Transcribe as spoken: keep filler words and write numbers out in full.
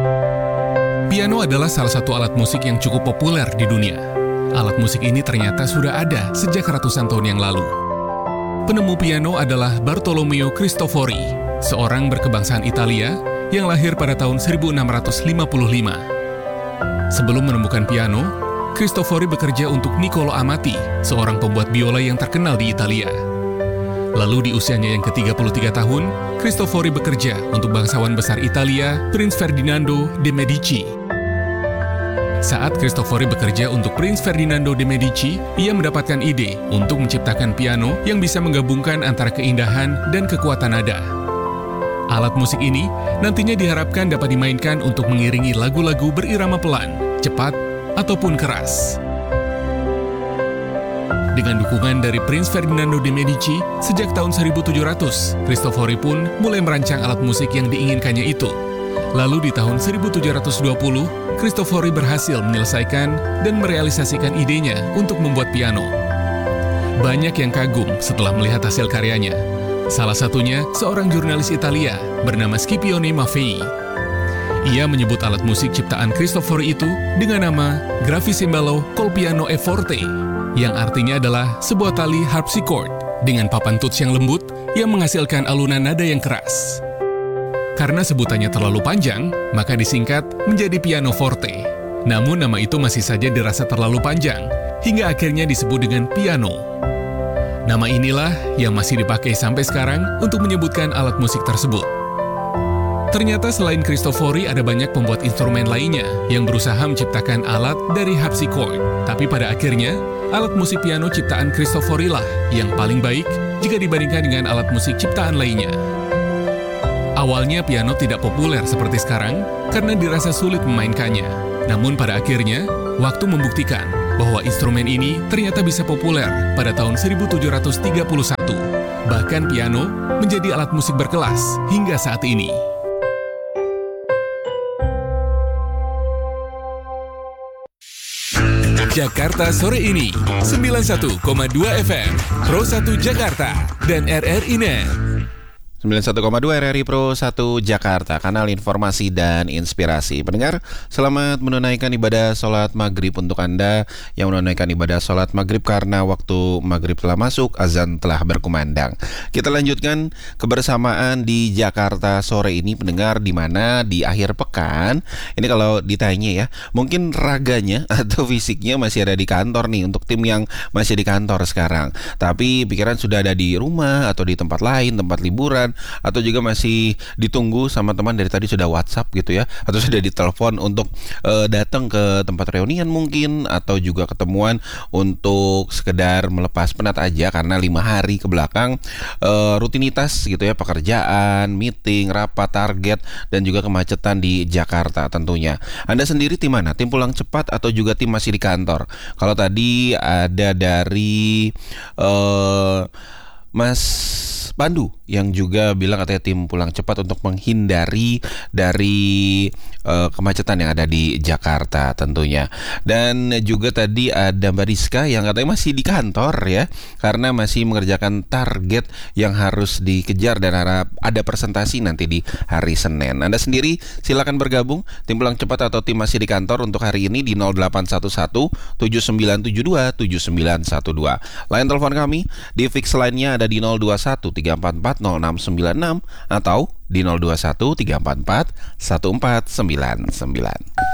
Piano adalah salah satu alat musik yang cukup populer di dunia. Alat musik ini ternyata sudah ada sejak ratusan tahun yang lalu. Penemu piano adalah Bartolomeo Cristofori, seorang berkebangsaan Italia yang lahir pada tahun seribu enam ratus lima puluh lima. Sebelum menemukan piano, Cristofori bekerja untuk Niccolo Amati, seorang pembuat biola yang terkenal di Italia. Lalu di usianya yang ke tiga puluh tiga tahun, Cristofori bekerja untuk bangsawan besar Italia, Prince Ferdinando de Medici. Saat Cristofori bekerja untuk Prince Ferdinando de Medici, ia mendapatkan ide untuk menciptakan piano yang bisa menggabungkan antara keindahan dan kekuatan nada. Alat musik ini nantinya diharapkan dapat dimainkan untuk mengiringi lagu-lagu berirama pelan, cepat, ataupun keras. Dengan dukungan dari Prince Ferdinando de Medici, sejak tahun seribu tujuh ratus, Cristofori pun mulai merancang alat musik yang diinginkannya itu. Lalu di tahun seribu tujuh ratus dua puluh, Cristofori berhasil menyelesaikan dan merealisasikan idenya untuk membuat piano. Banyak yang kagum setelah melihat hasil karyanya. Salah satunya seorang jurnalis Italia bernama Scipione Maffei. Ia menyebut alat musik ciptaan Cristofori itu dengan nama Gravicembalo col piano e forte, yang artinya adalah sebuah tali harpsichord dengan papan tuts yang lembut yang menghasilkan alunan nada yang keras. Karena sebutannya terlalu panjang, maka disingkat menjadi piano forte. Namun nama itu masih saja dirasa terlalu panjang, hingga akhirnya disebut dengan piano. Nama inilah yang masih dipakai sampai sekarang untuk menyebutkan alat musik tersebut. Ternyata selain Cristofori ada banyak pembuat instrumen lainnya yang berusaha menciptakan alat dari harpsichord. Tapi pada akhirnya, alat musik piano ciptaan Cristofori lah yang paling baik jika dibandingkan dengan alat musik ciptaan lainnya. Awalnya piano tidak populer seperti sekarang karena dirasa sulit memainkannya. Namun pada akhirnya, waktu membuktikan bahwa instrumen ini ternyata bisa populer pada tahun seribu tujuh ratus tiga puluh satu. Bahkan piano menjadi alat musik berkelas hingga saat ini. Jakarta Sore Ini, sembilan puluh satu koma dua F M, Pro satu Jakarta, dan R R I Net. sembilan puluh satu koma dua R R I Pro satu Jakarta, kanal informasi dan inspirasi. Pendengar, selamat menunaikan ibadah sholat maghrib untuk Anda yang menunaikan ibadah sholat maghrib karena waktu maghrib telah masuk, azan telah berkumandang. Kita lanjutkan kebersamaan di Jakarta Sore Ini, pendengar, di mana di akhir pekan, ini kalau ditanya ya, mungkin raganya atau fisiknya masih ada di kantor nih untuk tim yang masih di kantor sekarang. Tapi pikiran sudah ada di rumah atau di tempat lain, tempat liburan, atau juga masih ditunggu sama teman dari tadi sudah WhatsApp gitu ya, atau sudah ditelepon untuk uh, datang ke tempat reunian mungkin, atau juga ketemuan untuk sekedar melepas penat aja karena lima hari ke belakang uh, rutinitas gitu ya, pekerjaan, meeting, rapat, target, dan juga kemacetan di Jakarta tentunya. Anda sendiri tim mana? Tim pulang cepat atau juga tim masih di kantor? Kalau tadi ada dari uh, Mas Pandu yang juga bilang katanya tim pulang cepat untuk menghindari dari uh, kemacetan yang ada di Jakarta tentunya. Dan juga tadi ada Mbak Rizka yang katanya masih di kantor ya, karena masih mengerjakan target yang harus dikejar dan harap ada presentasi nanti di hari Senin. Anda sendiri silakan bergabung, tim pulang cepat atau tim masih di kantor untuk hari ini di nol delapan satu satu tujuh sembilan tujuh dua tujuh sembilan satu dua. Line telepon kami di fix line-nya ada di nol dua satu tiga empat empat nol enam sembilan enam atau di nol dua satu tiga empat empat satu empat sembilan sembilan.